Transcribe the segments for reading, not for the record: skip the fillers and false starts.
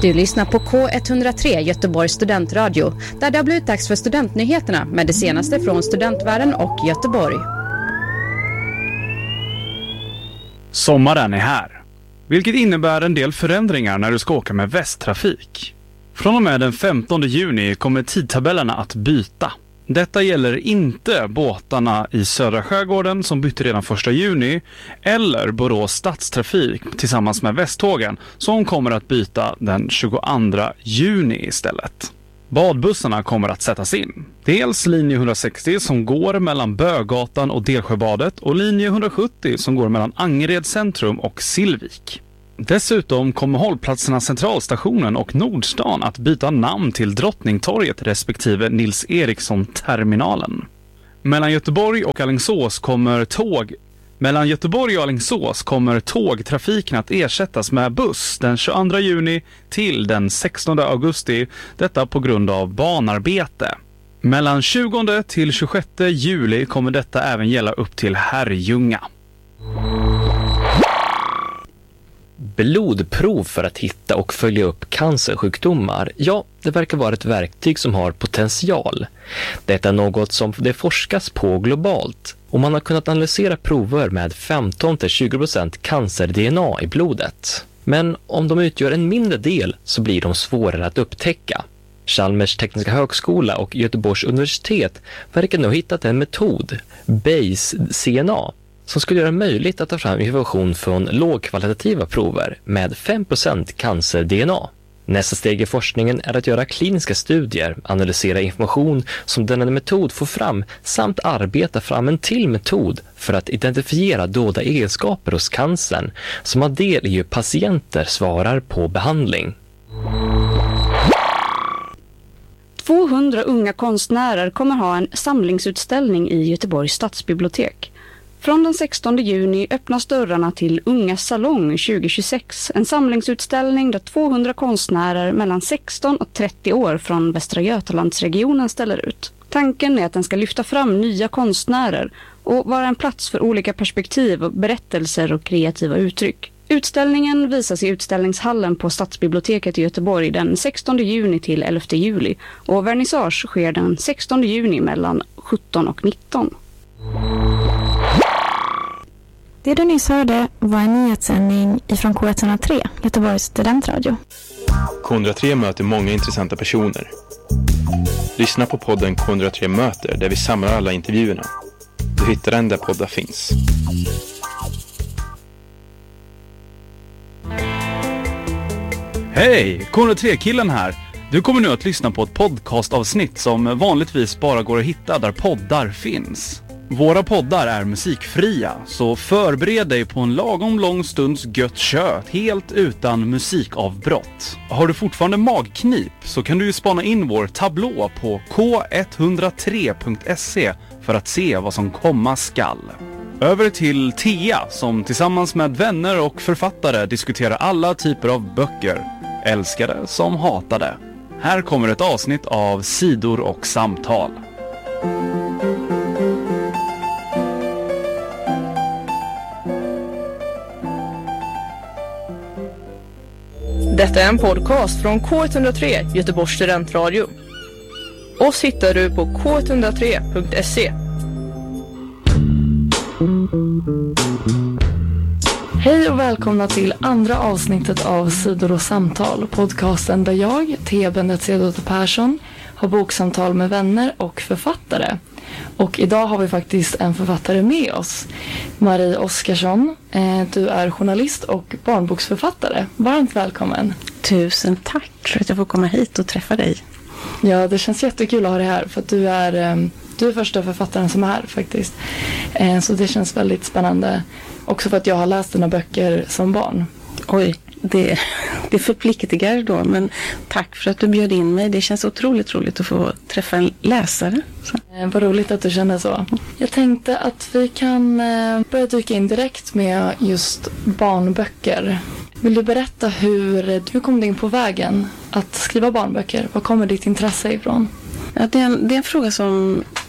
Du lyssnar på K103 Göteborgs studentradio, där det har blivit dags för studentnyheterna med det senaste från studentvärlden och Göteborg. Sommaren är här, vilket innebär en del förändringar när du ska åka med västtrafik. Från och med den 15 juni kommer tidtabellerna att byta. Detta gäller inte båtarna i södra skärgården som bytte redan 1 juni eller Borås stadstrafik tillsammans med Västtågen som kommer att byta den 22 juni istället. Badbussarna kommer att sättas in. Dels linje 160 som går mellan Bögatan och Delsjöbadet och linje 170 som går mellan Angered centrum och Silvik. Dessutom kommer hållplatserna Centralstationen och Nordstan att byta namn till Drottningtorget respektive Nils Eriksson-terminalen. Mellan Göteborg och Alingsås kommer tågtrafiken att ersättas med buss den 22 juni till den 16 augusti, detta på grund av banarbete. Mellan 20 till 26 juli kommer detta även gälla upp till Herrljunga. Blodprov för att hitta och följa upp cancersjukdomar, ja, det verkar vara ett verktyg som har potential. Detta är något som det forskas på globalt och man har kunnat analysera prover med 15-20% cancer-DNA i blodet. Men om de utgör en mindre del så blir de svårare att upptäcka. Chalmers tekniska högskola och Göteborgs universitet verkar nu ha hittat en metod, Base-CNA, som skulle göra det möjligt att ta fram information från lågkvalitativa prover med 5% cancer-DNA. Nästa steg i forskningen är att göra kliniska studier, analysera information som denna metod får fram samt arbeta fram en till metod för att identifiera dolda egenskaper hos cancern som har del i hur patienter svarar på behandling. 200 unga konstnärer kommer ha en samlingsutställning i Göteborgs stadsbibliotek. Från den 16 juni öppnas dörrarna till Unga Salong 2026, en samlingsutställning där 200 konstnärer mellan 16 och 30 år från Västra Götalandsregionen ställer ut. Tanken är att den ska lyfta fram nya konstnärer och vara en plats för olika perspektiv, berättelser och kreativa uttryck. Utställningen visas i utställningshallen på Stadsbiblioteket i Göteborg den 16 juni till 11 juli och vernissage sker den 16 juni mellan 17 och 19. Det du nyss hörde var en nyhetssändning ifrån K103, Göteborgs studentradio. K103 möter många intressanta personer. Lyssna på podden K103 möter där vi samlar alla intervjuerna. Du hittar den där poddar finns. Hej, K103-killen här. Du kommer nu att lyssna på ett podcastavsnitt som vanligtvis bara går att hitta där poddar finns. Våra poddar är musikfria, så förbered dig på en lagom lång stunds gött kött helt utan musikavbrott. Har du fortfarande magknip så kan du ju spana in vår tablå på k103.se för att se vad som komma skall. Över till Thea som tillsammans med vänner och författare diskuterar alla typer av böcker, älskade som hatade. Här kommer ett avsnitt av Sidor och samtal. Detta är en podcast från K103 Göteborgs studentradio. Oss hittar du på k103.se. Hej och välkomna till andra avsnittet av Sidor och samtal, podcasten där jag, Thea Bendet Persson, har boksamtal med vänner och författare. Och idag har vi faktiskt en författare med oss, Marie Oskarsson. Du är journalist och barnboksförfattare. Varmt välkommen. Tusen tack för att jag får komma hit och träffa dig. Ja, det känns jättekul att ha dig här för att du är första författaren som är här faktiskt. Så det känns väldigt spännande. Också för att jag har läst dina böcker som barn. Oj, det förpliktigar då, men tack för att du bjöd in mig. Det känns otroligt roligt att få träffa en läsare. Vad roligt att du känner så. Jag tänkte att vi kan börja dyka in direkt med just barnböcker. Vill du berätta hur kom du in på vägen att skriva barnböcker? Var kommer ditt intresse ifrån? Ja, det är en fråga som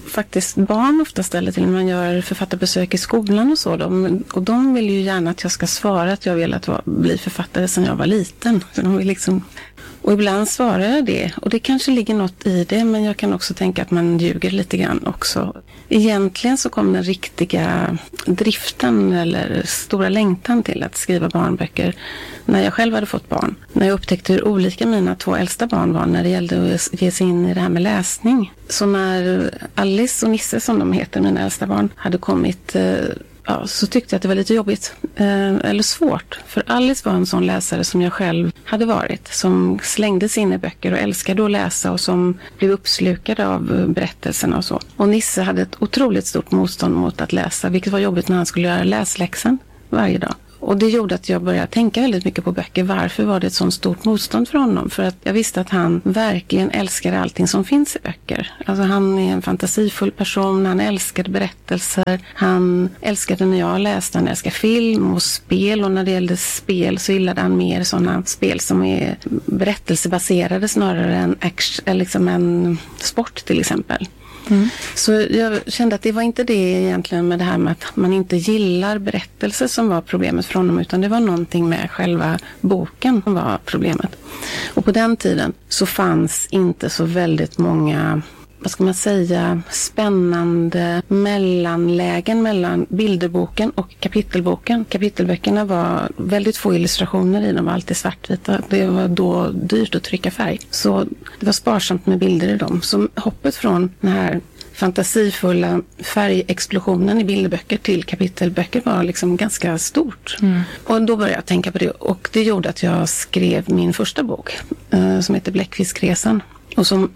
faktiskt barn ofta ställer till när man gör författarbesök i skolan och så. Och de vill ju gärna att jag ska svara att jag vill bli författare sedan jag var liten. Så de vill liksom... Och ibland svarar jag det. Och det kanske ligger något i det, men jag kan också tänka att man ljuger lite grann också. Egentligen så kom den riktiga driften eller stora längtan till att skriva barnböcker när jag själv hade fått barn. När jag upptäckte hur olika mina 2 äldsta barn var när det gällde att ge sig in i det här med läsning. Så när Alice och Nisse, som de heter, mina äldsta barn, hade kommit... så tyckte jag att det var lite jobbigt eller svårt. För Alice var en sån läsare som jag själv hade varit. Som slängde sig in i böcker och älskade att läsa och som blev uppslukad av berättelserna och så. Och Nisse hade ett otroligt stort motstånd mot att läsa, vilket var jobbigt när han skulle göra läsläxan varje dag. Och det gjorde att jag började tänka väldigt mycket på böcker. Varför var det ett sånt stort motstånd för honom? För att jag visste att han verkligen älskade allting som finns i böcker. Alltså han är en fantasifull person, han älskade berättelser. Han älskade när jag läste, han älskade film och spel. Och när det gällde spel så gillade han mer sådana spel som är berättelsebaserade snarare än liksom en sport till exempel. Mm. Så jag kände att det var inte det egentligen med det här med att man inte gillar berättelser som var problemet för honom, utan det var någonting med själva boken som var problemet. Och på den tiden så fanns inte så väldigt många, vad ska man säga, spännande mellanlägen mellan bilderboken och kapitelboken. Kapitelböckerna var väldigt få illustrationer i, de var alltid svartvita. Det var då dyrt att trycka färg. Så det var sparsamt med bilder i dem. Så hoppet från den här fantasifulla färgexplosionen i bilderböcker till kapitelböcker var liksom ganska stort. Mm. Och då började jag tänka på det, och det gjorde att jag skrev min första bok som heter Bläckfiskresan. Och som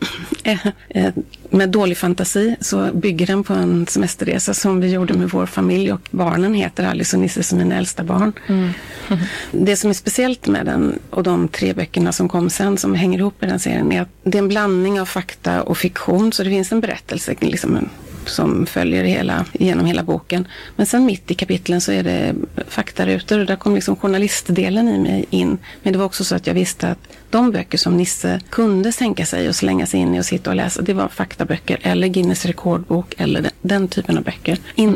med dålig fantasi så bygger den på en semesterresa som vi gjorde med vår familj, och barnen heter Alice och Nisse som mina äldsta barn. Mm. Mm. Det som är speciellt med den och de 3 böckerna som kom sen som hänger ihop i den serien är att det är en blandning av fakta och fiktion, så det finns en berättelse liksom som följer genom hela boken. Men sen mitt i kapitlen så är det faktarutor, och där kom liksom journalistdelen i mig in. Men det var också så att jag visste att de böcker som Nisse kunde tänka sig och slänga sig in i och sitta och läsa, det var faktaböcker eller Guinness rekordbok eller den typen av böcker.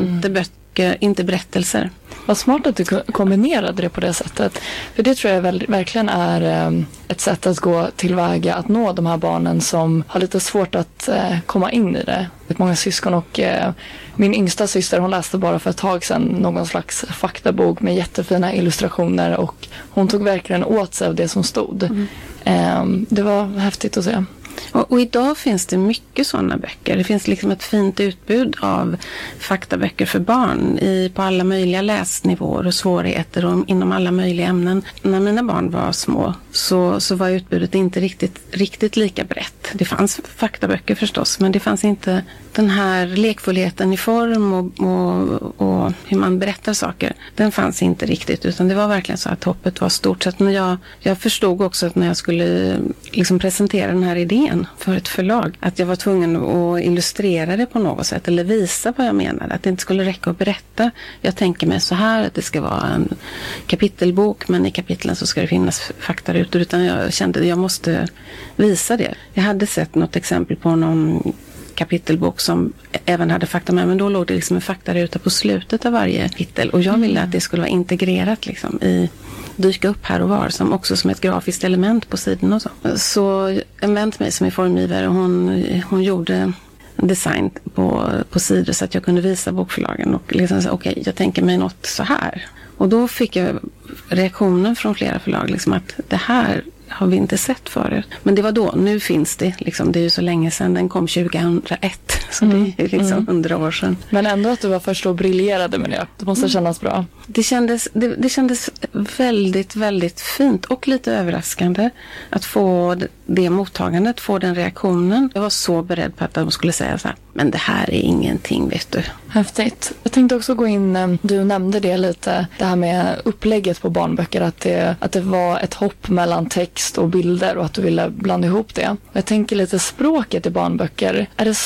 Inte berättelser. Vad smart att du kombinerade det på det sättet. För det tror jag verkligen är ett sätt att gå tillväga att nå de här barnen som har lite svårt att komma in i det. Många syskon, och min yngsta syster, hon läste bara för ett tag sedan någon slags faktabok med jättefina illustrationer, och hon tog verkligen åt sig av det som stod. Det var häftigt att se. Och idag finns det mycket sådana böcker. Det finns liksom ett fint utbud av faktaböcker för barn på alla möjliga läsnivåer och svårigheter och inom alla möjliga ämnen. När mina barn var små så var utbudet inte riktigt lika brett. Det fanns faktaböcker förstås, men det fanns inte den här lekfullheten i form och hur man berättar saker. Den fanns inte riktigt, utan det var verkligen så att hoppet var stort. Så att jag förstod också att när jag skulle liksom presentera den här idén för ett förlag, att jag var tvungen att illustrera det på något sätt eller visa vad jag menade. Att det inte skulle räcka att berätta. Jag tänker mig så här, att det ska vara en kapitelbok, men i kapitlen så ska det finnas faktarutor, utan jag kände att jag måste visa det. Jag hade sett något exempel på någon kapitelbok som även hade fakta med, men då låg det liksom en faktaruta på slutet av varje kapitel, och jag ville att det skulle vara integrerat liksom dyka upp här och var, som ett grafiskt element på sidan och så. Så en vän till mig som är formgivare, hon gjorde design på sidor så att jag kunde visa bokförlagen och liksom säga, okej, jag tänker mig något så här. Och då fick jag reaktionen från flera förlag liksom att det här har vi inte sett förut. Men det var då, nu finns det liksom, det är ju så länge sedan, den kom 2001, så det är liksom 100 år sedan. Men ändå att du var först och briljerade med det måste kännas bra. Det kändes väldigt, väldigt fint och lite överraskande att få det mottagandet, få den reaktionen. Jag var så beredd på att de skulle säga så här, men det här är ingenting, vet du. Häftigt. Jag tänkte också gå in, du nämnde det lite, det här med upplägget på barnböcker, att det var ett hopp mellan text och bilder och att du ville blanda ihop det. Jag tänker lite språket i barnböcker. Är det svårt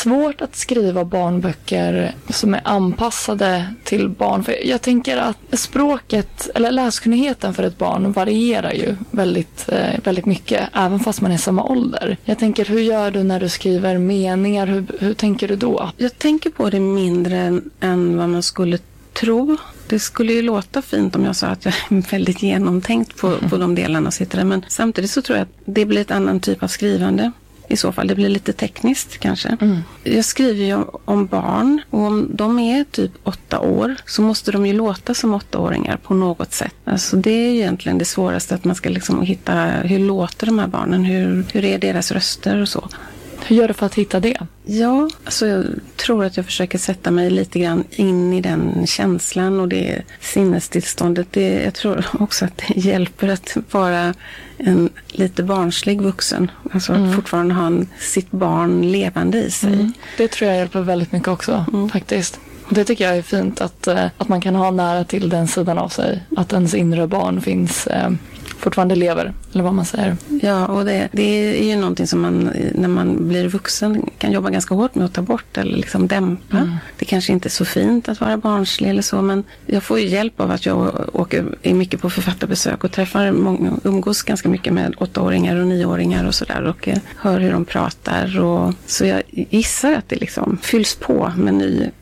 att skriva barnböcker som är anpassade till barn? För jag tänker att språket eller läskunnigheten för ett barn varierar ju väldigt mycket, även fast man är samma ålder. Jag tänker, hur gör du när du skriver meningar? Hur tänker du då? Jag tänker på det mindre än vad man skulle tro. Det skulle ju låta fint om jag sa att jag är väldigt genomtänkt på de delarna sitter där. Men samtidigt så tror jag att det blir ett annan typ av skrivande. I så fall, det blir lite tekniskt kanske. Jag skriver ju om barn, och om de är typ 8 år så måste de ju låta som 8-åringar på något sätt. Alltså det är ju egentligen det svåraste, att man ska liksom hitta, hur låter de här barnen, hur är deras röster och så. Hur gör du för att hitta det? Ja, alltså jag tror att jag försöker sätta mig lite grann in i den känslan och det sinnestillståndet. Jag tror också att det hjälper att vara en lite barnslig vuxen. Alltså att fortfarande ha sitt barn levande i sig. Det tror jag hjälper väldigt mycket också, faktiskt. Det tycker jag är fint, att man kan ha nära till den sidan av sig. Att ens inre barn finns... fortfarande lever, eller vad man säger. Ja, och det är ju någonting som man, när man blir vuxen, kan jobba ganska hårt med att ta bort eller liksom dämpa. Det kanske inte är så fint att vara barnslig eller så, men jag får ju hjälp av att jag är mycket på författarbesök och träffar många, umgås ganska mycket med 8-åringar och 9-åringar och sådär, och hör hur de pratar, och så jag gissar att det liksom fylls på med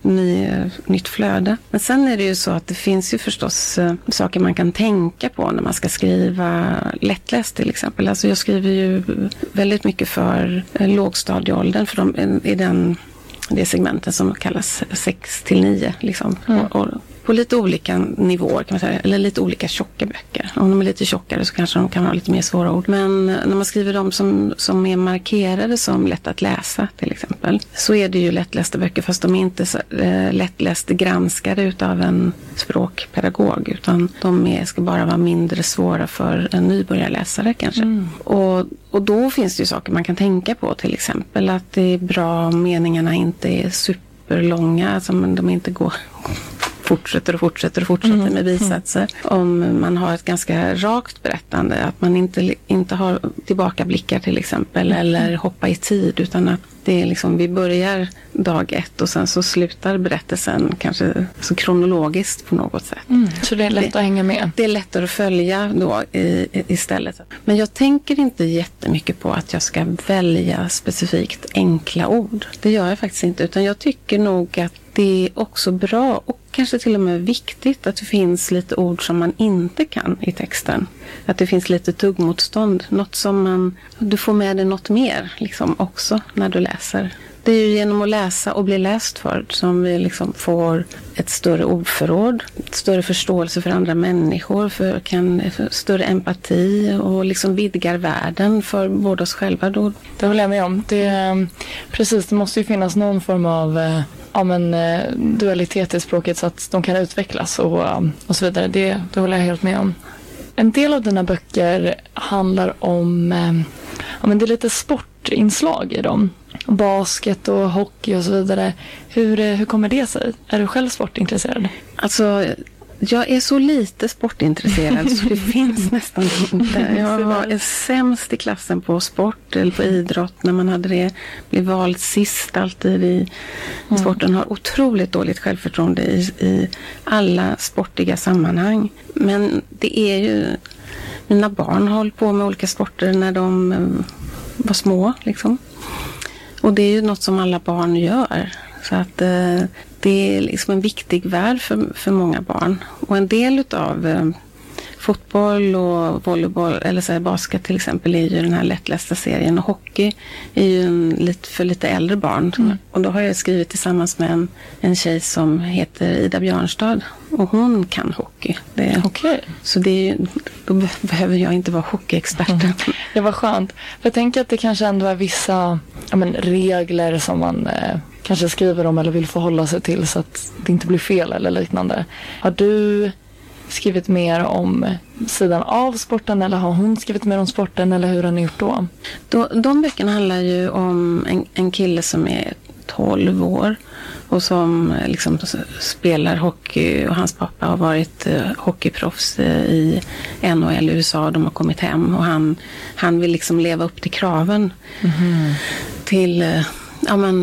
nytt flöde. Men sen är det ju så att det finns ju förstås saker man kan tänka på när man ska skriva lättläst till exempel. Alltså jag skriver ju väldigt mycket för lågstadieåldern, för de är det segmenten som kallas 6-9 liksom. Och på lite olika nivåer kan man säga, eller lite olika tjocka böcker. Om de är lite tjockare så kanske de kan ha lite mer svåra ord. Men när man skriver de som är markerade som lätt att läsa till exempel, så är det ju lättlästa böcker, fast de är inte så lättläst granskade utav en språkpedagog, utan de ska bara vara mindre svåra för en nybörjarläsare kanske. Och då finns det ju saker man kan tänka på, till exempel att det är bra om meningarna inte är superlånga, alltså de inte fortsätter med bisatser. Om man har ett ganska rakt berättande, att man inte har tillbakablickar till exempel, eller hoppa i tid, utan att det är liksom, vi börjar dag 1 och sen så slutar berättelsen kanske så kronologiskt på något sätt. Så det är lätt att hänga med? Det är lättare att följa då istället. Men jag tänker inte jättemycket på att jag ska välja specifikt enkla ord. Det gör jag faktiskt inte, utan jag tycker nog att det är också bra och kanske till och med viktigt att det finns lite ord som man inte kan i texten. Att det finns lite tuggmotstånd. Något som du får med dig något mer liksom också när du läser. Det är ju genom att läsa och bli läst för som vi liksom får ett större ordförråd, större förståelse för andra människor, för större empati och liksom vidgar världen för både oss själva då. Det håller jag med om. Precis, det måste ju finnas någon form av dualitet i språket så att de kan utvecklas och så vidare. Det håller jag helt med om. En del av dina böcker handlar om det är lite sportinslag i dem. Basket och hockey och så vidare. Hur kommer det sig? Är du själv sportintresserad? Alltså, jag är så lite sportintresserad så det finns nästan inte. Jag var sämst i klassen på sport eller på idrott när man hade det. Blev vald sist alltid i sporten. Har otroligt dåligt självförtroende i alla sportiga sammanhang. Men det är ju, mina barn har hållit på med olika sporter när de var små liksom. Och det är ju något som alla barn gör. Så att det är liksom en viktig värld för många barn. Och en del utav fotboll och volleyboll eller så här, basket till exempel är ju den här lättlästa serien. Och hockey är ju för lite äldre barn. Och då har jag skrivit tillsammans med en tjej som heter Ida Björnstad. Och hon kan hockey. Okej. Så då behöver jag inte vara hockeyexperten. Det var skönt. För jag tänker att det kanske ändå är vissa regler som man kanske skriver om eller vill förhålla sig till så att det inte blir fel eller liknande. Har du skrivit mer om sidan av sporten eller har hon skrivit mer om sporten eller hur har ni gjort då? De böckerna handlar ju om en kille som är 12 år och som liksom spelar hockey och hans pappa har varit hockeyproffs i NHL i USA. De har kommit hem och han vill liksom leva upp till kraven till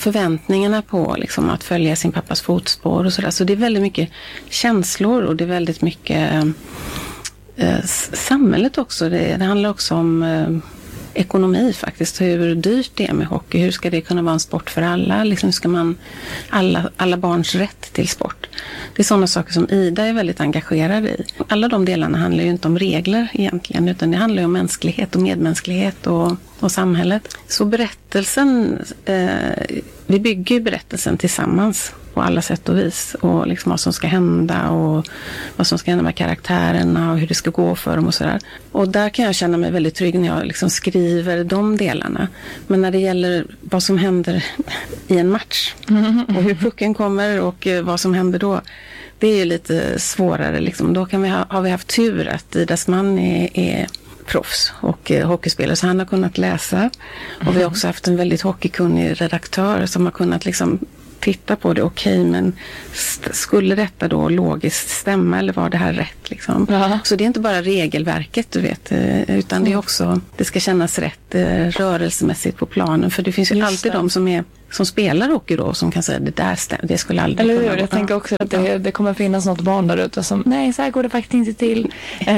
förväntningarna på liksom, att följa sin pappas fotspår och sådär. Så det är väldigt mycket känslor och det är väldigt mycket samhället också. Det handlar också om ekonomi faktiskt. Hur dyrt det är med hockey. Hur ska det kunna vara en sport för alla? Liksom ska man alla barns rätt till sport. Det är sådana saker som Ida är väldigt engagerad i. Alla de delarna handlar ju inte om regler egentligen, utan det handlar ju om mänsklighet och medmänsklighet och samhället. Så berättelsen, vi bygger ju berättelsen tillsammans på alla sätt och vis. Och liksom vad som ska hända och vad som ska hända med karaktärerna och hur det ska gå för dem och sådär. Och där kan jag känna mig väldigt trygg när jag liksom skriver de delarna. Men när det gäller vad som händer i en match och hur pucken kommer och vad som händer då, det är ju lite svårare. Liksom. Då har vi haft tur att Idas man är proffs och hockeyspelare, så han har kunnat läsa. Och vi har också haft en väldigt hockeykunnig redaktör som har kunnat liksom titta på det. Okej, men skulle detta då logiskt stämma eller var det här rätt liksom? Så det är inte bara regelverket, du vet, utan det är också, det ska kännas rätt rörelsemässigt på planen, för det finns ju alltid de som spelar hockey då, som kan säga det skulle aldrig eller kunna hur? Jag tänker också att det kommer finnas något barn där ute som, nej, så här går det faktiskt inte till.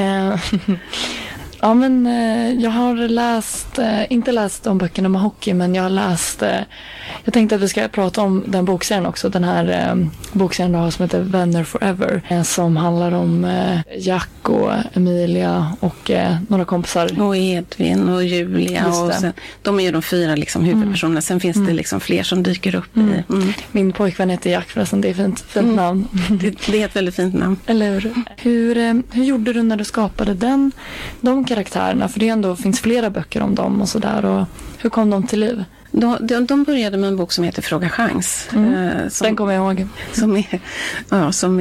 Ja, men jag har inte läst de böckerna med hockey, men jag har läst, jag tänkte att vi ska prata om den bokserien också, den här bokserien då, som heter Vänner Forever, som handlar om Jack och Emilia och några kompisar. Och Edvin och Julia, och sen, de är ju de 4 liksom huvudpersonerna, sen finns det liksom fler som dyker upp i. Min pojkvän heter Jack förresten, det är fint namn. Det är ett väldigt fint namn. Eller hur gjorde du när du skapade de karaktärerna? För det ändå finns flera böcker om dem och sådär. Och hur kom de till liv? De började med en bok som heter Fråga chans. Den kommer jag ihåg. Som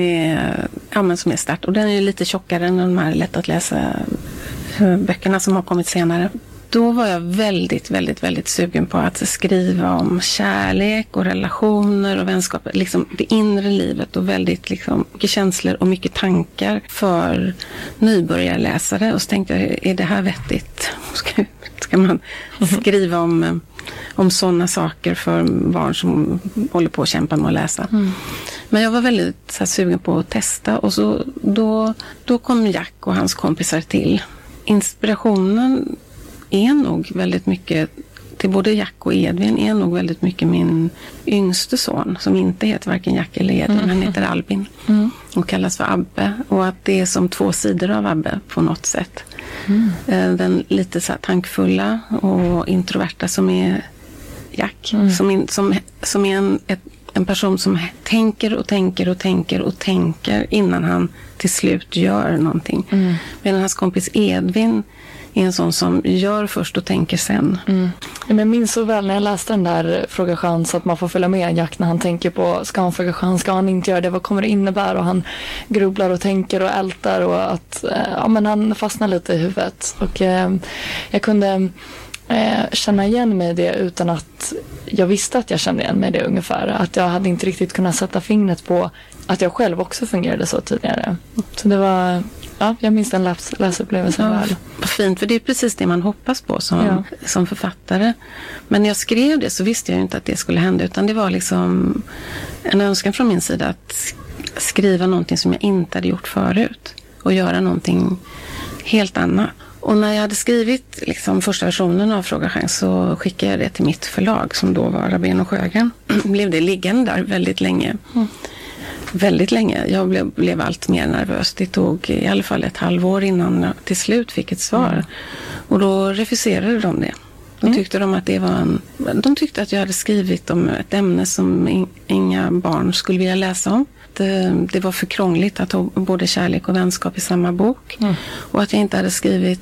är start. Och den är ju lite tjockare än de här lätt att läsa böckerna som har kommit senare. Då var jag väldigt, väldigt, väldigt sugen på att skriva om kärlek och relationer och vänskap, liksom det inre livet, och väldigt liksom mycket känslor och mycket tankar för nybörjarläsare. Och så tänkte jag, är det här vettigt? Ska man skriva om sådana saker för barn som håller på att kämpa med att läsa? Men jag var väldigt så här, sugen på att testa, och så då kom Jack och hans kompisar till. Inspirationen är nog väldigt mycket till både Jack och Edvin, är nog väldigt mycket min yngste son, som inte heter varken Jack eller Edvin, han heter Albin och kallas för Abbe, och att det är som 2 sidor av Abbe på något sätt. Den lite så här tankfulla och introverta som är Jack, som är en person som tänker och tänker och tänker och tänker innan han till slut gör någonting. Medan hans kompis Edvin är en sån som gör först och tänker sen. Men jag minns så väl när jag läste den där Fråga chans, att man får följa med Jack när han tänker på, ska han fråga chans, ska han inte göra det, vad kommer det innebära? Och han grubblar och tänker och ältar, och att men han fastnar lite i huvudet. Och jag kunde känna igen mig i det utan att jag visste att jag kände igen mig i det ungefär. Att jag hade inte riktigt kunnat sätta fingret på att jag själv också fungerade så tidigare. Så det var, jag minns den läsupplevelsen väl. Vad fint, för det är precis det man hoppas på som författare. Men när jag skrev det så visste jag ju inte att det skulle hända, utan det var liksom en önskan från min sida att skriva någonting som jag inte hade gjort förut och göra någonting helt annat. Och när jag hade skrivit liksom första versionen av Fråga chans, så skickade jag det till mitt förlag, som då var Rabén och Sjögren. Blev det liggande där väldigt länge. Väldigt länge. Jag blev allt mer nervös. Det tog i alla fall ett halvår innan jag till slut fick ett svar. Och då refuserade de det. Då tyckte de att det var de tyckte att jag hade skrivit om ett ämne som inga barn skulle vilja läsa om. Det var för krångligt att ha både kärlek och vänskap i samma bok. Och att jag inte hade skrivit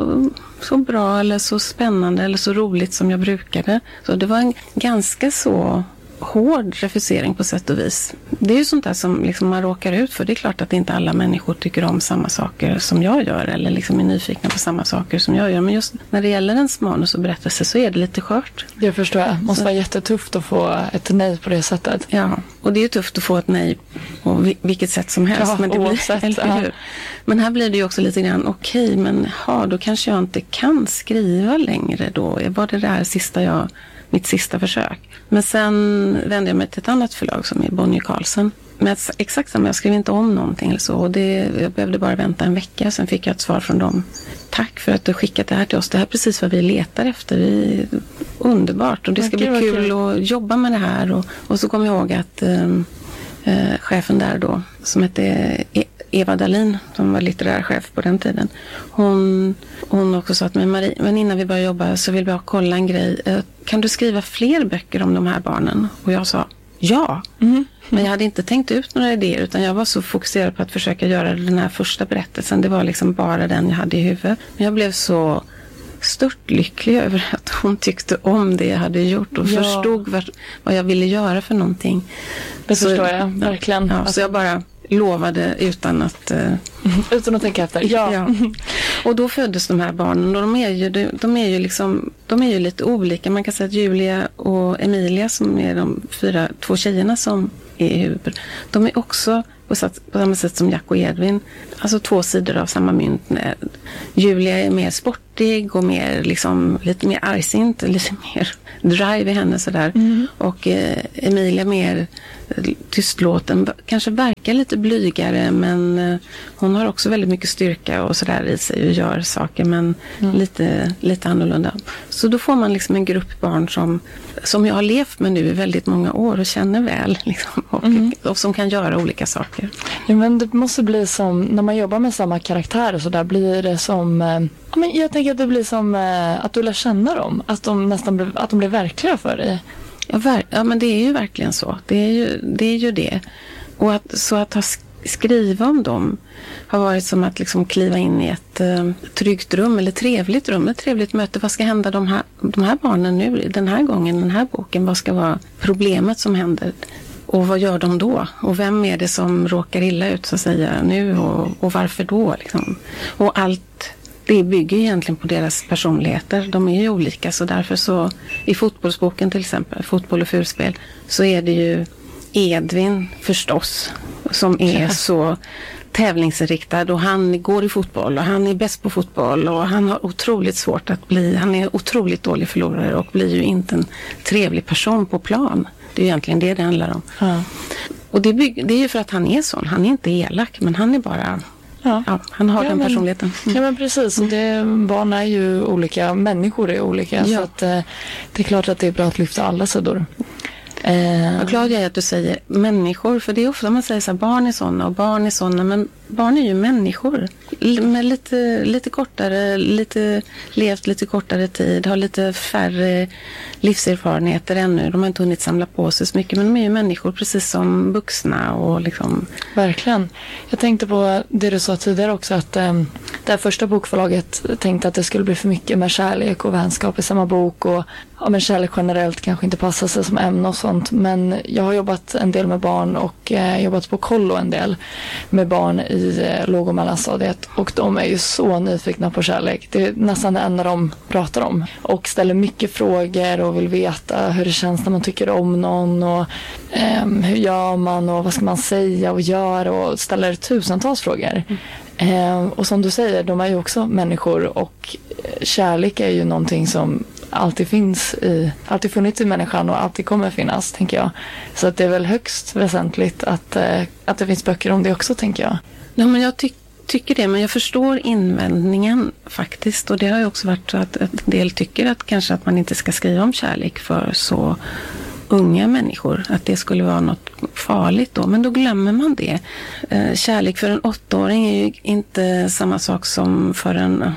så bra eller så spännande eller så roligt som jag brukade. Så det var en ganska så hård refusering på sätt och vis. Det är ju sånt där som liksom man råkar ut för. Det är klart att inte alla människor tycker om samma saker som jag gör eller liksom är nyfikna på samma saker som jag gör. Men just när det gäller ens manus och berättelse så är det lite skört. Det förstår jag. Det måste vara jättetufft att få ett nej på det sättet. Ja, och det är ju tufft att få ett nej på vilket sätt som helst. Ja, men det oavsett, blir, men här blir det ju också lite grann okej, men då kanske jag inte kan skriva längre då. Var det där mitt sista försök. Men sen vände jag mig till ett annat förlag som är Bonnier Carlsen. Men exakt samma, jag skrev inte om någonting eller så. Och jag behövde bara vänta en vecka. Sen fick jag ett svar från dem. Tack för att du skickat det här till oss. Det här är precis vad vi letar efter. Underbart. Och det ska bli kul att jobba med det här. Och så kom jag ihåg att chefen där då, som hette Eva Dahlin, som var litterär chef på den tiden. Hon också sa att Marie, men innan vi börjar jobba så vill vi kolla en grej. Kan du skriva fler böcker om de här barnen? Och jag sa ja. Men jag hade inte tänkt ut några idéer, utan jag var så fokuserad på att försöka göra den här första berättelsen. Det var liksom bara den jag hade i huvudet. Men jag blev så stört lycklig över att hon tyckte om det jag hade gjort och förstod vad jag ville göra för någonting. Det förstår jag, verkligen. Ja, så jag bara lovade utan att tänka efter. Ja. Och då föddes de här barnen, och de är ju lite olika. Man kan säga att Julia och Emilia, som är de 2 tjejerna som är i huvudet, de är också på samma sätt som Jack och Edvin, alltså 2 sidor av samma mynt. Julia är mer sportig och mer liksom, lite mer argsint, lite mer drive i henne sådär. Och Emilia mer tystlåten, kanske verkar lite blygare, men hon har också väldigt mycket styrka och sådär i sig och gör saker, men lite annorlunda. Så då får man liksom en grupp barn som jag har levt med nu i väldigt många år och känner väl liksom, och som kan göra olika saker. Ja, men det måste bli som när man jobbar med samma karaktär och så där, blir det som men jag tänker att det blir som att du lär känna dem, att de blir verkliga för dig. Ja, men det är ju verkligen så. Det är ju det. Och att skriva om dem har varit som att liksom kliva in i ett tryggt rum eller trevligt rum, ett trevligt möte. Vad ska hända de här barnen nu den här gången, den här boken? Vad ska vara problemet som händer? Och vad gör de då? Och vem är det som råkar illa ut så att säga nu? Och varför då? Liksom? Och allt det bygger egentligen på deras personligheter. De är ju olika, så därför så i fotbollsboken till exempel, Fotboll och fulspel, så är det ju Edvin förstås som är så tävlingsinriktad, och han går i fotboll och han är bäst på fotboll och han har otroligt svårt han är otroligt dålig förlorare och blir ju inte en trevlig person på plan. Det är egentligen det handlar om. Ja. Och det är ju för att han är sån. Han är inte elak, men han är bara... Ja, han har den personligheten. Ja, men precis. Barn är ju olika, människor är olika. Så att, det är klart att det är bra att lyfta alla sidor. Vad glad jag är att du säger människor, för det är ofta man säger så här, barn är såna och barn är såna, men barn är ju människor med lite kortare, levt lite kortare tid, har lite färre livserfarenheter ännu. De har inte hunnit samla på sig så mycket, men de är ju människor precis som vuxna och liksom... Verkligen. Jag tänkte på det du sa tidigare också, att det här första bokförlaget tänkte att det skulle bli för mycket med kärlek och vänskap i samma bok, och men kärlek generellt kanske inte passar sig som ämne och sånt. Men jag har jobbat en del med barn och jobbat på kollo en del med barn i låg- och mellanstadiet, och de är ju så nyfikna på kärlek. Det är nästan det enda de pratar om och ställer mycket frågor och vill veta hur det känns när man tycker om någon, och hur gör man och vad ska man säga och göra, och ställer tusentals frågor. Och som du säger, de är ju också människor, och kärlek är ju någonting som alltid funnits i människan och alltid kommer finnas, tänker jag. Så att det är väl högst väsentligt att det finns böcker om det också, tänker jag. Ja, men jag tycker det, men jag förstår invändningen faktiskt, och det har ju också varit så att en del tycker att kanske att man inte ska skriva om kärlek för så unga människor, att det skulle vara något farligt då, men då glömmer man det. Kärlek för en 8-åring är ju inte samma sak som för en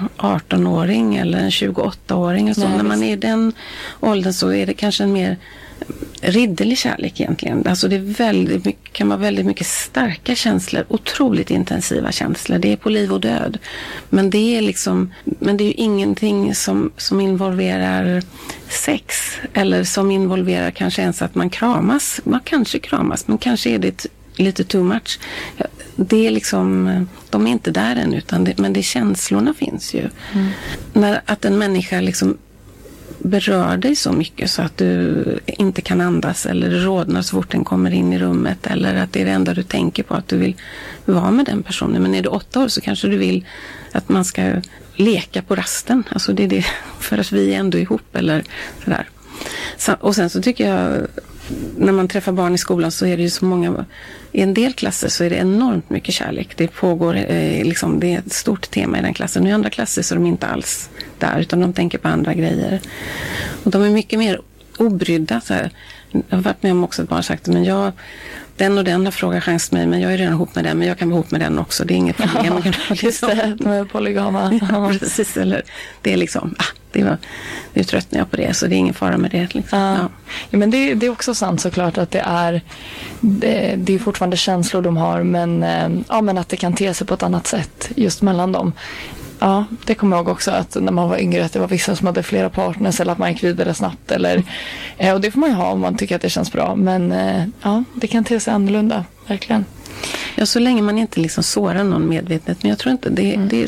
18-åring eller en 28-åring och så. När man är i den åldern så är det kanske en mer ridderlig kärlek egentligen. Alltså det är kan vara väldigt mycket starka känslor, otroligt intensiva känslor. Det är på liv och död. Men det är ju ingenting som involverar sex, eller som involverar kanske ens att man kramas. Man kanske kramas, men kanske är det lite too much. Det är de är inte där än, men det känslorna finns ju. Att en människa berör dig så mycket så att du inte kan andas, eller rodnar så fort den kommer in i rummet, eller att det är det enda du tänker på, att du vill vara med den personen. Men är du 8 år så kanske du vill att man ska leka på rasten. Alltså det är det, för att vi är ändå ihop eller sådär. Och sen så tycker jag, när man träffar barn i skolan så är det ju så många, i en del klasser så är det enormt mycket kärlek. Det pågår, det är ett stort tema i den klassen. Och i andra klasser så är de inte alls där, utan de tänker på andra grejer. Och de är mycket mer obrydda. Så här. Jag har varit med om också att barn sagt, men den och den har frågat chans till mig, men jag är redan ihop med den, men jag kan vara ihop med den också. Det är inget problem. Just det, de är polygama. Ja, precis. Eller, det är nu tröttnar jag på det, så det är ingen fara med det. Ja, men det är också sant såklart att det är fortfarande känslor de har, men att det kan te sig på ett annat sätt just mellan dem. Ja, det kommer jag ihåg också, att när man var yngre att det var vissa som hade flera partners, eller att man gick vidare snabbt, och det får man ju ha om man tycker att det känns bra, men det kan te sig annorlunda, verkligen. Ja, så länge man inte sårar någon medvetet, men jag tror inte, det är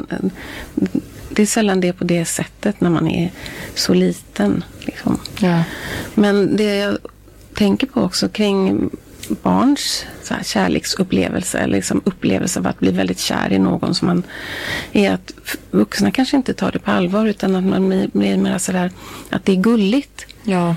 sällan det på det sättet när man är så liten. Ja. Men det jag tänker på också kring barns kärleksupplevelse, eller upplevelse av att bli väldigt kär i någon, som man är, att vuxna kanske inte tar det på allvar, utan att man blir mer sådär att det är gulligt. Ja.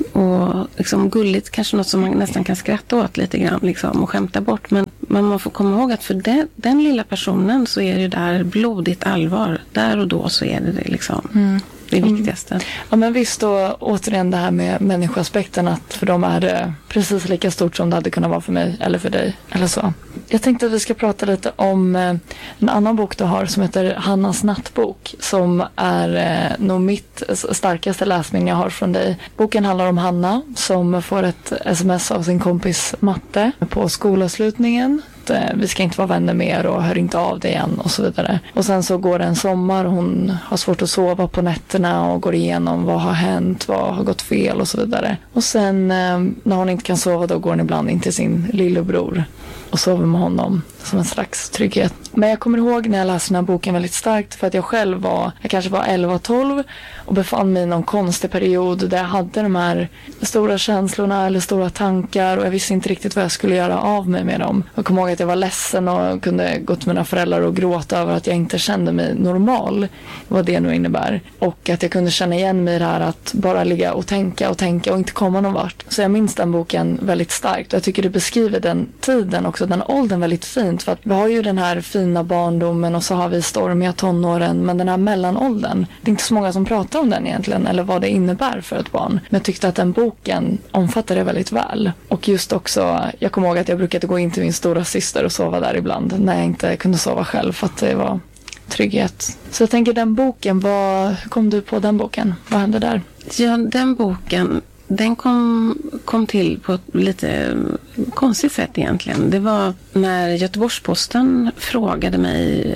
Och gulligt, kanske något som man nästan kan skratta åt lite grann och skämta bort, men man får komma ihåg att för den lilla personen så är det där blodigt allvar. Där och då så är det det viktigaste. Ja, men visst, då återigen det här med människoaspekten, att för dem är det precis lika stort som det hade kunnat vara för mig eller för dig eller så. Jag tänkte att vi ska prata lite om en annan bok du har som heter Hannas nattbok, som är nog mitt starkaste läsning jag har från dig. Boken handlar om Hanna som får ett sms av sin kompis Matte på skolavslutningen. Vi ska inte vara vänner mer och hör inte av dig igen och så vidare. Och sen så går det en sommar, hon har svårt att sova på nätterna och går igenom vad har hänt, vad har gått fel och så vidare. Och sen när hon inte kan sova, då går hon ibland in till sin lillebror och sover med honom som en slags trygghet. Men jag kommer ihåg när jag läste den här boken väldigt starkt, för att jag själv kanske var 11-12 och befann mig i någon konstig period där jag hade de här stora känslorna eller stora tankar, och jag visste inte riktigt vad jag skulle göra av mig med dem. Jag kommer ihåg att jag var ledsen och kunde gå till mina föräldrar och gråta över att jag inte kände mig normal, vad det nu innebär. Och att jag kunde känna igen mig i det här att bara ligga och tänka och inte komma någon vart. Så jag minns den boken väldigt starkt, och jag tycker det beskriver den tiden också, den åldern väldigt fint, för att vi har ju den här fina barndomen och så har vi stormiga tonåren, men den här mellanåldern, det är inte så många som pratar om den egentligen, eller vad det innebär för ett barn. Men jag tyckte att den boken omfattar det väldigt väl. Och just också, jag kommer ihåg att jag brukade gå in till min stora syster och sova där ibland när jag inte kunde sova själv, för att det var trygghet. Så jag tänker, den boken, hur kom du på den boken? Vad hände där? Ja, den boken, den kom till på ett lite konstigt sätt egentligen. Det var när Göteborgs-Posten frågade mig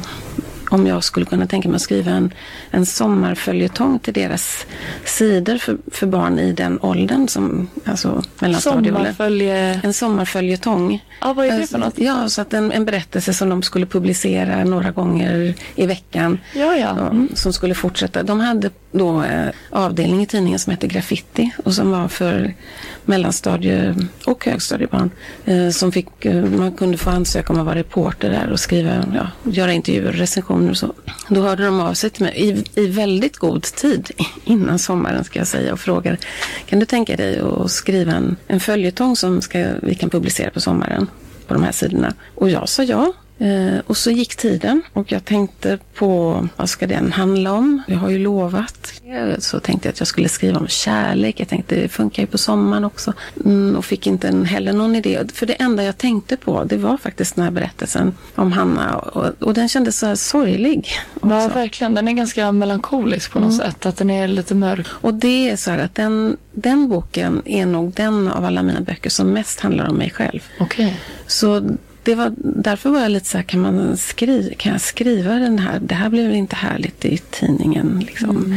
om jag skulle kunna tänka mig att skriva en sommarföljetong till deras sidor för barn i den åldern, som alltså mellanstadieåldern. En sommarföljetong. Ja, vad är det för något? Ja, så att en berättelse som de skulle publicera några gånger i veckan. Ja. Som skulle fortsätta. De hade då avdelning i tidningen som heter Graffiti, och som var för mellanstadie- och högstadiebarn, som man kunde få ansöka om att vara reporter där och skriva, göra intervjuer, recensioner och så. Då hörde de av sig till mig i väldigt god tid innan sommaren, ska jag säga, och frågade, kan du tänka dig att skriva en följetong som vi kan publicera på sommaren på de här sidorna? Och jag sa ja. Och så gick tiden och jag tänkte på vad ska den handla om? Jag har ju lovat. Så tänkte jag att jag skulle skriva om kärlek. Jag tänkte det funkar ju på sommaren också. Och fick inte heller någon idé. För det enda jag tänkte på, det var faktiskt den här berättelsen om Hanna. Och den kändes så här sorglig. Också. Ja, verkligen. Den är ganska melankolisk på något sätt. Att den är lite mörk. Och det är så här att den boken är nog den av alla mina böcker som mest handlar om mig själv. Okej. Så därför var jag lite så här, kan jag skriva den här? Det här blev inte härligt i tidningen. Liksom.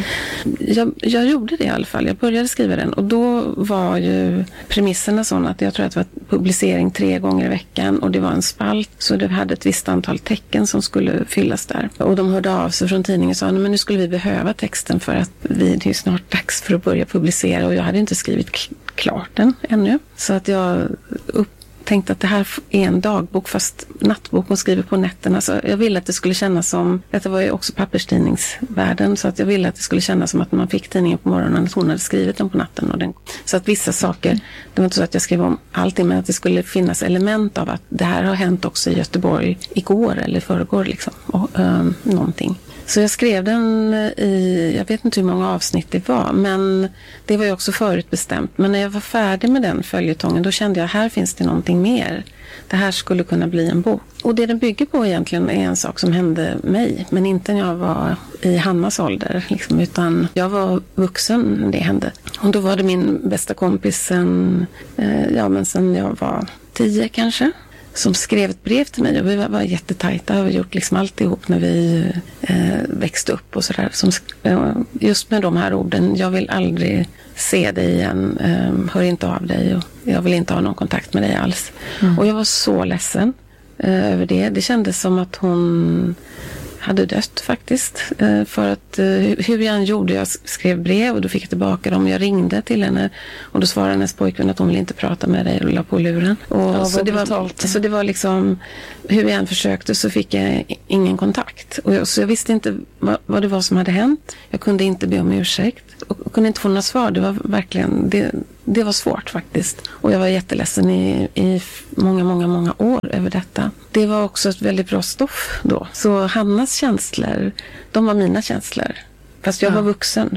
Jag gjorde det i alla fall. Jag började skriva den och då var ju premisserna sådana att jag tror att det var publicering 3 gånger i veckan och det var en spalt så det hade ett visst antal tecken som skulle fyllas där. Och de hörde av sig från tidningen och sa men nu skulle vi behöva texten för att det är snart dags för att börja publicera och jag hade inte skrivit klart den ännu. Så att jag tänkte att det här är en dagbok fast nattbok hon skriver på nätterna. Så jag ville att det skulle kännas som, detta var ju också papperstidningsvärlden, så att jag ville att det skulle kännas som att man fick tidningen på morgonen att hon hade skrivit den på natten. Så att vissa saker, det var inte så att jag skrev om allting men att det skulle finnas element av att det här har hänt också i Göteborg igår eller förrgår liksom. Någonting. Så jag skrev den jag vet inte hur många avsnitt det var, men det var ju också förutbestämt. Men när jag var färdig med den följetongen, då kände jag här finns det någonting mer. Det här skulle kunna bli en bok. Och det den bygger på egentligen är en sak som hände mig, men inte när jag var i Hannas ålder, liksom, utan jag var vuxen när det hände. Och då var det min bästa kompis sen jag var 10 kanske. Som skrev ett brev till mig och vi var jättetajta och vi gjort liksom allt ihop när vi växte upp och sådär. Just med de här orden, jag vill aldrig se dig igen, hör inte av dig och jag vill inte ha någon kontakt med dig alls. Och jag var så ledsen över det. Det kändes som att hon hade dött faktiskt. För att hur jag än gjorde, jag skrev brev och då fick jag tillbaka dem. Jag ringde till henne och då svarade hennes pojkvän att hon ville inte prata med dig och la på luren. Och så det var liksom, hur jag än försökte så fick jag ingen kontakt. Så jag visste inte vad det var som hade hänt. Jag kunde inte be om ursäkt och kunde inte få några svar. Det var verkligen, det var svårt faktiskt. Och jag var jätteledsen i många, många, många år över detta. Det var också ett väldigt bra stoff då. Så Hannas känslor, de var mina känslor. Fast jag var vuxen,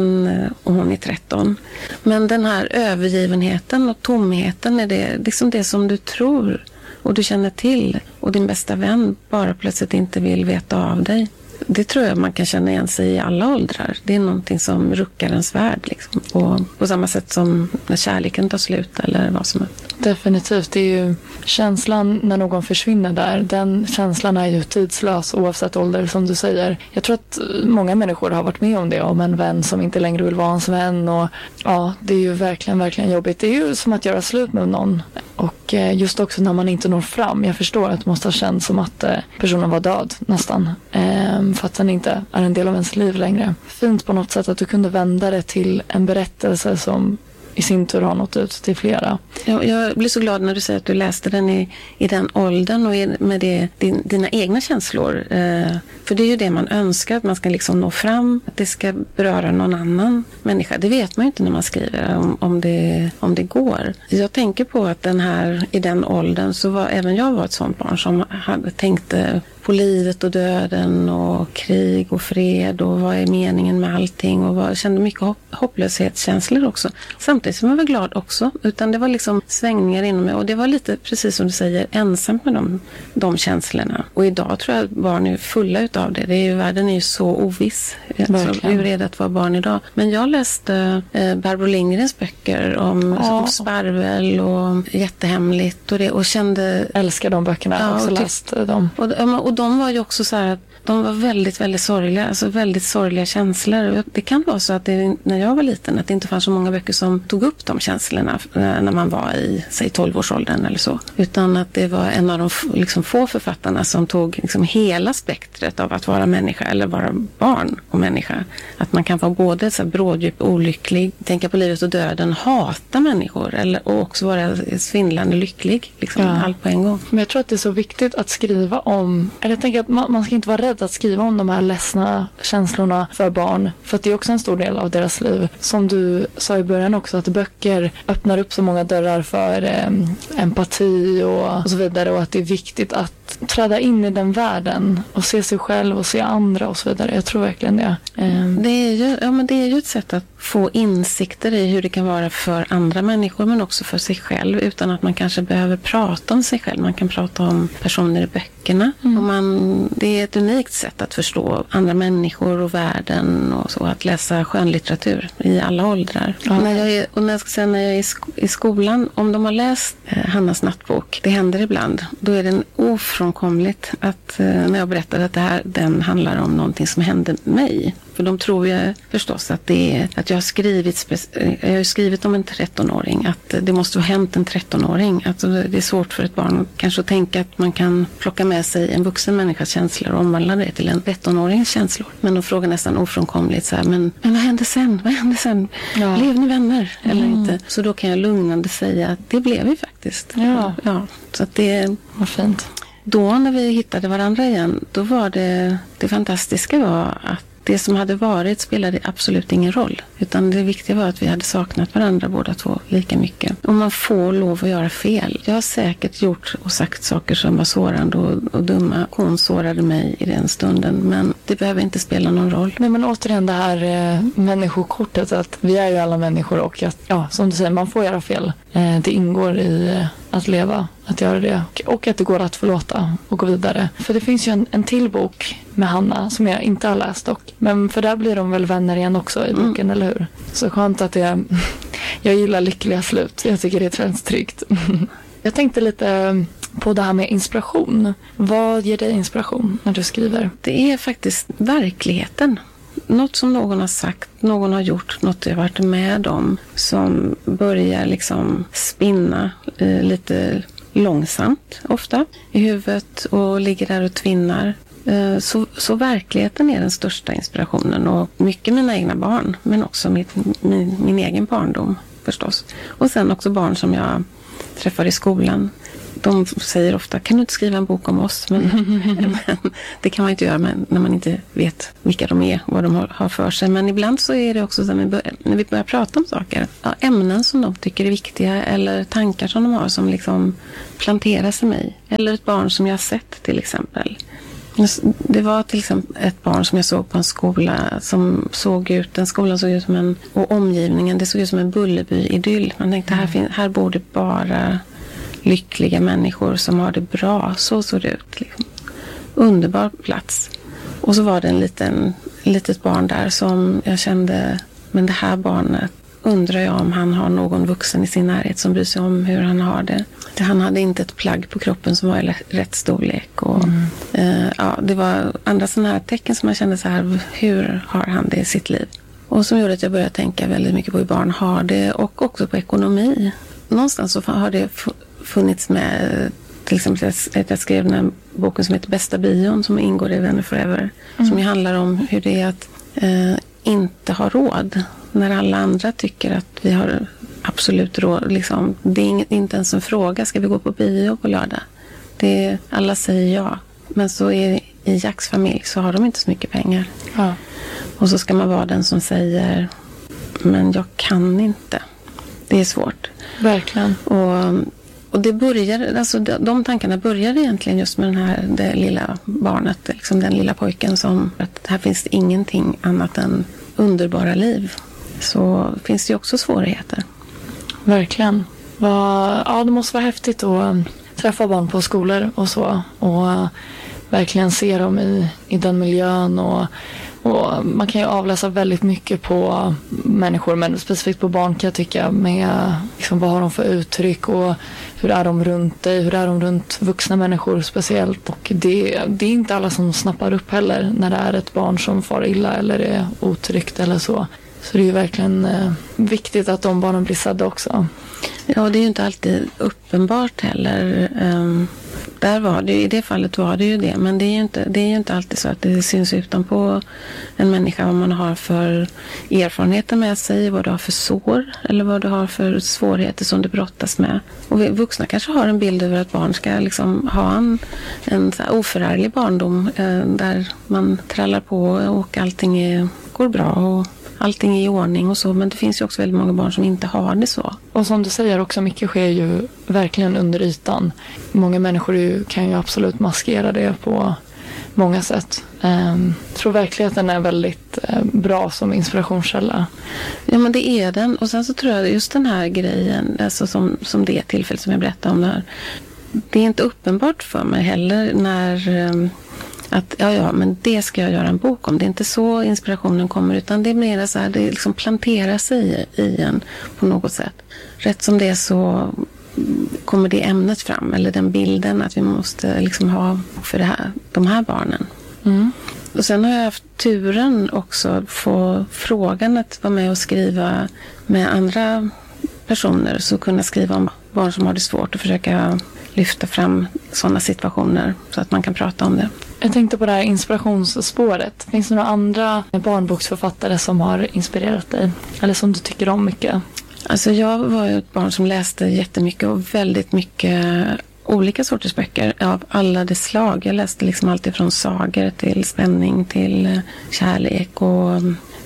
och hon är 13. Men den här övergivenheten och tomheten är det liksom det som du tror och du känner till. Och din bästa vän bara plötsligt inte vill veta av dig. Det tror jag man kan känna igen sig i alla åldrar. Det är någonting som ruckar ens värld. Liksom. På samma sätt som när kärleken tar slut eller vad som är. Definitivt. Det är ju känslan när någon försvinner där. Den känslan är ju tidslös oavsett ålder som du säger. Jag tror att många människor har varit med om det. Om en vän som inte längre vill vara ens vän. Och ja, det är ju verkligen, verkligen jobbigt. Det är ju som att göra slut med någon. Och just också när man inte når fram. Jag förstår att det måste ha känts som att personen var död nästan. För att den inte är en del av ens liv längre. Fint på något sätt att du kunde vända det till en berättelse som i sin tur har nått ut till flera. Jag blir så glad när du säger att du läste den i den åldern och med dina egna känslor. För det är ju det man önskar, att man ska liksom nå fram, att det ska beröra någon annan människa. Det vet man ju inte när man skriver om det går. Jag tänker på att i den åldern så var även jag ett sånt barn som tänkte på livet och döden och krig och fred och vad är meningen med allting och kände mycket hopplöshetskänslor också. Samtidigt som jag var glad också, utan det var liksom svängningar inom mig och det var lite, precis som du säger, ensamt med de känslorna. Och idag tror jag barn är fulla utav det. Världen är ju så oviss. Så hur är det att vara barn idag? Men jag läste Barbro Lindgrens böcker om Sparvel och Jättehemligt och kände... Älskar de böckerna. Jag har också läst dem. Och de var ju också så här att de var väldigt, väldigt sorgliga. Alltså väldigt sorgliga känslor. Det kan vara så att när jag var liten att det inte fanns så många böcker som tog upp de känslorna när man var i, säg 12-årsåldern eller så. Utan att det var en av de liksom få författarna som tog liksom hela spektret av att vara människa eller vara barn och människa. Att man kan vara både så här bråddjup, olycklig, tänka på livet och döden, hata människor och också vara svindlande lycklig. Liksom, allt på en gång. Men jag tror att det är så viktigt att skriva om jag tänker att man ska inte vara rädd att skriva om de här ledsna känslorna för barn. För att det är också en stor del av deras liv. Som du sa i början också, att böcker öppnar upp så många dörrar för empati och så vidare. Och att det är viktigt att träda in i den världen och se sig själv och se andra och så vidare. Jag tror verkligen det. Det är ju ett sätt att få insikter i hur det kan vara för andra människor, men också för sig själv, utan att man kanske behöver prata om sig själv. Man kan prata om personer i böckerna. Och det är ett unikt sätt att förstå andra människor och världen och så, att läsa skönlitteratur i alla åldrar. Ja. När jag är i skolan, om de har läst Hannas nattbok, det händer ibland, då är det ofrånkomligt att när jag berättar att den handlar om någonting som hände mig. För de tror ju förstås att att jag har skrivit om en 13-åring, att det måste ha hänt en 13-åring. Alltså det är svårt för ett barn kanske att tänka att man kan plocka med sig en vuxen människas känslor och omvandla det till en 13-årings känslor. Men de frågar nästan ofrånkomligt så här, men vad hände sen? Ja. Blev ni vänner eller inte? Så då kan jag lugnande säga att det blev vi faktiskt. Ja. Så att vad fint. Då när vi hittade varandra igen, då var det fantastiska var att det som hade varit spelade absolut ingen roll. Utan det viktiga var att vi hade saknat varandra båda två lika mycket. Och man får lov att göra fel. Jag har säkert gjort och sagt saker som var sårande och dumma. Hon sårade mig i den stunden. Men det behöver inte spela någon roll. Nej, men återigen det här människokortet. Att vi är ju alla människor och att, som du säger, man får göra fel. Det ingår i att leva, att göra det. Och att det går att förlåta och gå vidare. För det finns ju en till bok med Hanna som jag inte har läst dock. Men för där blir de väl vänner igen också i boken, eller hur? Så skönt att jag gillar lyckliga slut. Jag tycker det känns tryggt. Jag tänkte lite på det här med inspiration. Vad ger dig inspiration när du skriver? Det är faktiskt verkligheten. Något som någon har sagt, någon har gjort, något jag har varit med om som börjar liksom spinna lite långsamt ofta i huvudet och ligger där och tvinnar. Så verkligheten är den största inspirationen, och mycket mina egna barn, men också min egen barndom förstås. Och sen också barn som jag träffar i skolan. De säger ofta, kan du inte skriva en bok om oss? Men det kan man inte göra när man inte vet vilka de är, vad de har för sig. Men ibland så är det också så när vi börjar prata om saker, ämnen som de tycker är viktiga eller tankar som de har som liksom planteras i mig. Eller ett barn som jag har sett till exempel. Det var till exempel ett barn som jag såg på en skola som skolan såg ut som och omgivningen, det såg ut som en Bullerby-idyll. Man tänkte, här bor det bara lyckliga människor som har det bra. Så såg det ut. Liksom. Underbar plats. Och så var det litet barn där som jag kände, men det här barnet undrar jag om han har någon vuxen i sin närhet som bryr sig om hur han har det. Han hade inte ett plagg på kroppen som var i rätt storlek. Och, det var andra sådana här tecken som jag kände så här, hur har han det i sitt liv? Och som gjorde att jag började tänka väldigt mycket på hur barn har det, och också på ekonomi. Någonstans så har det funnits med, till exempel att jag skrev den här boken som heter Bästa bion som ingår i Vänner Forever. Som ju handlar om hur det är att inte ha råd när alla andra tycker att vi har absolut råd. Liksom, det är inte ens en fråga, ska vi gå på bio på lördag? Alla säger ja. Men så i Jacks familj så har de inte så mycket pengar. Ja. Och så ska man vara den som säger, men jag kan inte. Det är svårt. Verkligen. Och det började, alltså de tankarna började egentligen just med det lilla barnet, liksom den lilla pojken som, att här finns det ingenting annat än underbara liv. Så finns det ju också svårigheter. Verkligen. Det måste vara häftigt att träffa barn på skolor och så. Och verkligen se dem i den miljön. Och man kan ju avläsa väldigt mycket på människor, men specifikt på barn kan jag tycka, med liksom, vad har de för uttryck och hur är de runt dig, hur är de runt vuxna människor speciellt. Och det är inte alla som snappar upp heller när det är ett barn som far illa eller är otryggt eller så. Så det är ju verkligen viktigt att de barnen blir sedda också. Ja, det är ju inte alltid uppenbart heller. där var det, i det fallet var det ju det. Men det är ju inte alltid så att det syns utanpå en människa vad man har för erfarenheter med sig, vad du har för sår eller vad du har för svårigheter som du brottas med. Och vuxna kanske har en bild över att barn ska liksom ha en så här oförarglig barndom där man trallar på och allting går bra och allting är i ordning och så, men det finns ju också väldigt många barn som inte har det så. Och som du säger också, mycket sker ju verkligen under ytan. Många människor kan ju absolut maskera det på många sätt. Jag tror verkligen att den är väldigt bra som inspirationskälla. Ja, men det är den. Och sen så tror jag just den här grejen, alltså som det tillfället som jag berättade om där, det är inte uppenbart för mig heller när att men det ska jag göra en bok om. Det är inte så inspirationen kommer, utan det är mer så här, det liksom planterar sig i en på något sätt. Rätt som det är så kommer det ämnet fram, eller den bilden att vi måste liksom ha för de här barnen. Mm. Och sen har jag haft turen också att få frågan att vara med och skriva med andra personer, så kunna skriva om barn som har det svårt och försöka lyfta fram sådana situationer så att man kan prata om det. Jag tänkte på det här inspirationsspåret. Finns det några andra barnboksförfattare som har inspirerat dig? Eller som du tycker om mycket? Alltså jag var ju ett barn som läste jättemycket och väldigt mycket olika sorters böcker av alla dess slag. Jag läste liksom alltid från sagor till spänning till kärlek och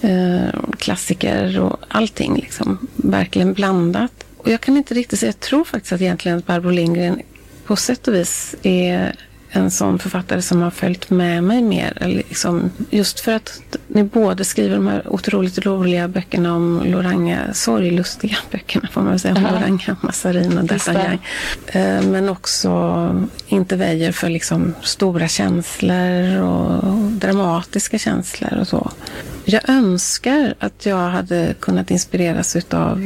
klassiker och allting liksom verkligen blandat. Och jag kan inte riktigt säga, jag tror faktiskt att egentligen att Barbro Lindgren på sätt och vis är en sån författare som har följt med mig mer. Eller liksom, just för att ni båda skriver de här otroligt roliga böckerna om Loranga, sorglustiga böckerna får man väl säga, om Loranga, Massarin och D'Artagnan. Men också inte väjer för liksom stora känslor och dramatiska känslor och så. Jag önskar att jag hade kunnat inspireras utav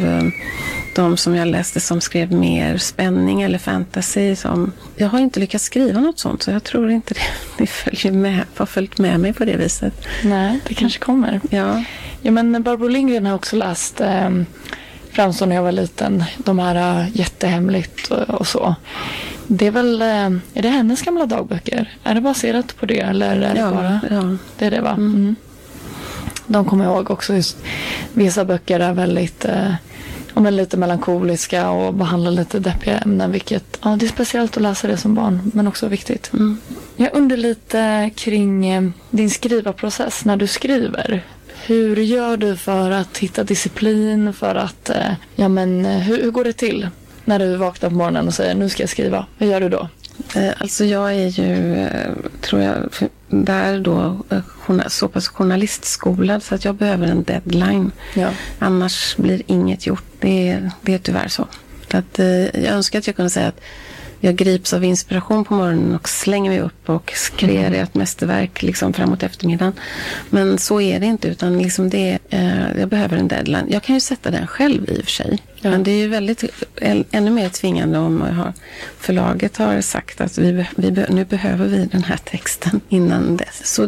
de som jag läste som skrev mer spänning eller fantasy. Jag har inte lyckats skriva något sånt, så jag tror inte det har följt med mig på det viset. Nej, det kanske kommer. Ja, men Barbro Lindgren har också läst framstår när jag var liten, de här jättehemligt och så. Det är väl, är det hennes gamla dagböcker? Är det baserat på det eller är det bara? Ja, det är det, va? Mm. De kommer jag ihåg också, just vissa böcker är väldigt lite melankoliska och behandlar lite deppiga ämnen, vilket det är speciellt att läsa det som barn, men också viktigt. Mm. Jag undrar lite kring din skrivarprocess när du skriver. Hur gör du för att hitta disciplin, för att hur går det till när du vaknar på morgonen och säger nu ska jag skriva? Vad gör du då? Alltså jag är ju, tror jag, där då så pass journalistskolad så att jag behöver en deadline. Ja. Annars blir inget gjort. Det är tyvärr så. Att, jag önskar att jag kunde säga att jag grips av inspiration på morgonen och slänger mig upp och kreerar ett mästerverk liksom framåt eftermiddagen. Men så är det inte, utan liksom jag behöver en deadline. Jag kan ju sätta den själv i och för sig. Ja. Men det är ju väldigt ännu mer tvingande om förlaget har sagt att nu behöver vi den här texten innan dess. Så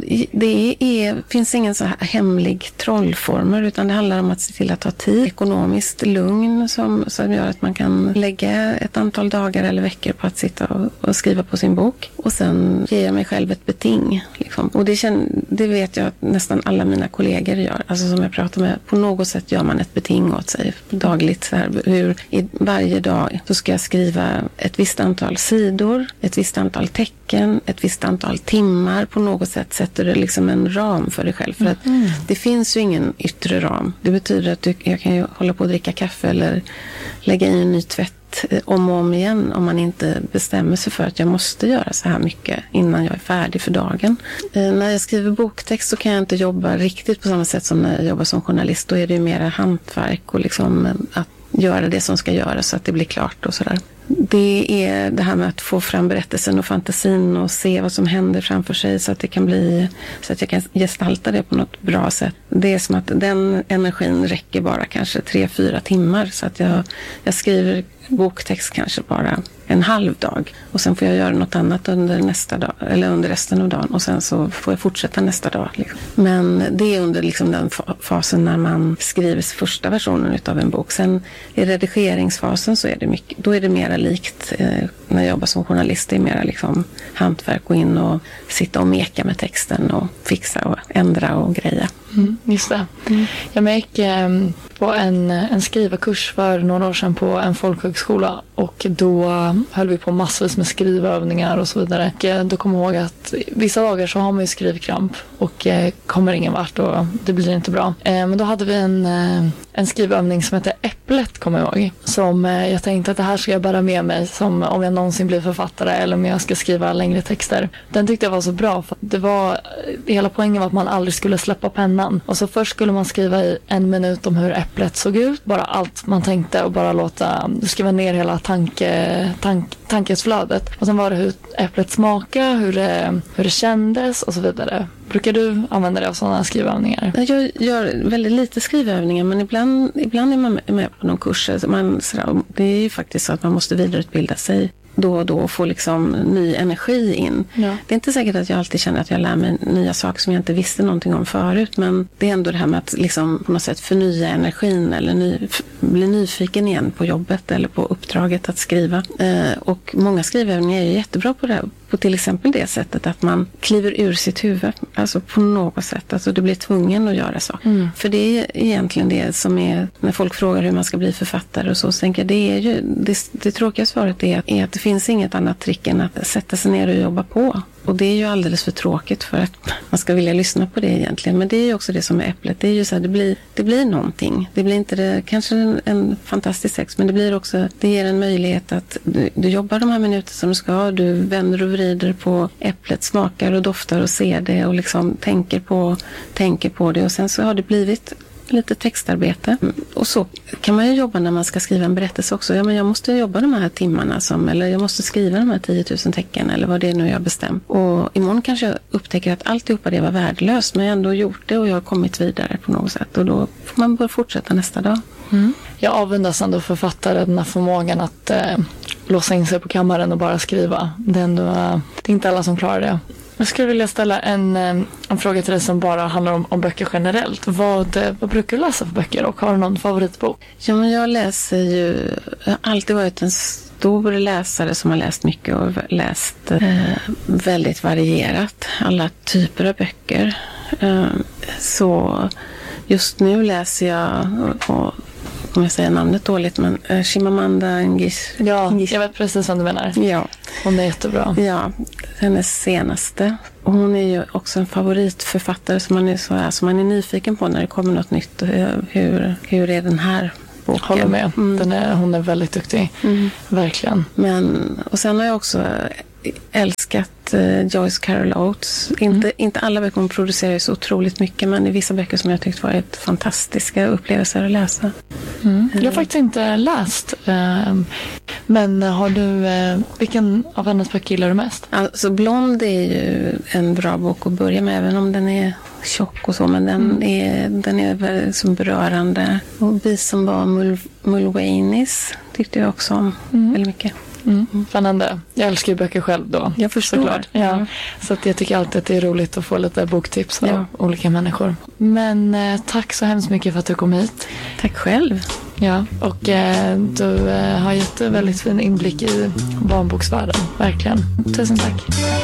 finns ingen så här hemlig trollformer, utan det handlar om att se till att ha tid, ekonomiskt lugn som gör att man kan lägga ett antal dagar eller veckor på att sitta och skriva på sin bok. Och sen ger jag mig själv ett beting. Liksom. Och det vet jag att nästan alla mina kollegor gör. Alltså som jag pratar med, på något sätt gör man ett beting åt sig dagligt. Så här, varje dag så ska jag skriva ett visst antal sidor, ett visst antal tecken, ett visst antal timmar. På något sätt sätter det liksom en ram för dig själv. För att det finns ju ingen yttre ram. Det betyder att jag kan ju hålla på att dricka kaffe eller lägga i en ny tvätt om och om igen om man inte bestämmer sig för att jag måste göra så här mycket innan jag är färdig för dagen. När jag skriver boktext så kan jag inte jobba riktigt på samma sätt som när jag jobbar som journalist. Då är det ju mer hantverk och liksom att göra det som ska göras så att det blir klart och sådär. Det är det här med att få fram berättelsen och fantasin och se vad som händer framför sig så att det kan bli, så att jag kan gestalta det på något bra sätt. Det är som att den energin räcker bara kanske 3-4 timmar, så att jag skriver boktext kanske bara en halv dag. Och sen får jag göra något annat under nästa dag, eller under resten av dagen. Och sen så får jag fortsätta nästa dag. Liksom. Men det är under liksom den fasen när man skriver första versionen utav en bok. Sen i redigeringsfasen så är det mycket, då är det mera likt när jag jobbar som journalist. Det är mera liksom hantverk, gå in och sitta och meka med texten och fixa och ändra och greja. Just det. Jag gick på en skrivarkurs för några år sedan på en folkhögskola och då höll vi på massvis med skrivövningar och så vidare. Och då kommer jag ihåg att vissa dagar så har man ju skrivkramp och kommer ingen vart och det blir inte bra. Men då hade vi en skrivövning som heter Äpplet, kommer jag ihåg. Som jag tänkte att det här ska jag bära med mig som om jag någonsin blir författare eller om jag ska skriva längre texter. Den tyckte jag var så bra för det var, hela poängen var att man aldrig skulle släppa pennan. Och så först skulle man skriva i 1 minut om hur äpplet såg ut. Bara allt man tänkte och bara skriva ner hela tankesflödet. Och sen var det hur äpplet smakade, hur det kändes och så vidare. Brukar du använda dig av sådana skrivövningar? Jag gör väldigt lite skrivövningar, men ibland är man med på någon kurs. Det är ju faktiskt så att man måste vidareutbilda sig då och då och få liksom ny energi in. Ja. Det är inte säkert att jag alltid känner att jag lär mig nya saker som jag inte visste någonting om förut, men det är ändå det här med att liksom på något sätt förnya energin eller bli nyfiken igen på jobbet eller på uppdraget att skriva. Och många skrivövningar är jättebra på det här. På till exempel det sättet att man kliver ur sitt huvud. Alltså på något sätt. Alltså du blir tvungen att göra så. För det är egentligen det som är, när folk frågar hur man ska bli författare och så tänker jag, det är ju, det tråkiga svaret är att det finns inget annat trick än att sätta sig ner och jobba på. Och det är ju alldeles för tråkigt för att man ska vilja lyssna på det egentligen. Men det är ju också det som är äpplet. Det är ju så här, det blir någonting. Det blir inte kanske en fantastisk text, men det blir också, det ger en möjlighet att du jobbar de här minuterna som du ska. Du vänder och vrider på äpplet, smakar och doftar och ser det och liksom tänker på det. Och sen så har det blivit lite textarbete. Och så kan man ju jobba när man ska skriva en berättelse också. Ja, men jag måste jobba de här timmarna eller jag måste skriva de här 10 000 tecken eller vad det är nu jag bestämt. Och imorgon kanske jag upptäcker att alltihopa det var värdelöst, men jag har ändå gjort det och jag har kommit vidare på något sätt. Och då får man bara fortsätta nästa dag. Jag avundas ändå författare den här förmågan att låsa in sig på kammaren och bara skriva. Det är inte alla som klarar det. Jag skulle vilja ställa en fråga till dig som bara handlar om böcker generellt. Vad brukar du läsa för böcker och har du någon favoritbok? Ja, men jag har alltid varit en stor läsare som har läst mycket och läst väldigt varierat. Alla typer av böcker. Så just nu läser jag, om jag säger namnet dåligt, men Chimamanda Ngozi. Ja, jag vet precis vad du menar. Ja. Hon är jättebra. Ja, hennes senaste. Och hon är ju också en favoritförfattare som man är nyfiken på när det kommer något nytt. Hur är den här boken? Håller med. Hon är väldigt duktig. Verkligen. Och sen har jag också älskat Joyce Carol Oates. Inte alla böcker, hon producerar ju så otroligt mycket, men det är vissa böcker som jag tyckt varit fantastiska upplevelser att läsa. Jag har faktiskt inte läst. Men har du, vilken av hennes böcker gillar du mest? Alltså Blond är ju en bra bok att börja med, även om den är tjock och så, men den är väldigt som berörande. Och Vi som var Mulwaneys tyckte jag också om väldigt mycket. Spännande. Jag älskar ju böcker själv då. Jag förstår. Såklart. Ja. Så att jag tycker alltid att det är roligt att få lite boktips av olika människor. Men tack så hemskt mycket för att du kom hit. Tack själv. Ja, och du har gett väldigt fin inblick i barnboksvärlden. Verkligen. Tusen tack.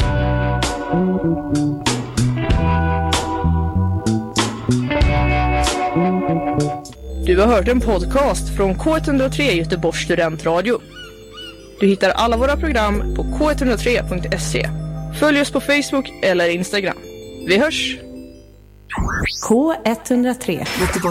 Du har hört en podcast från K103 Göteborgs studentradio. Du hittar alla våra program på k103.se. Följ oss på Facebook eller Instagram. Vi hörs! K103 Göteborg.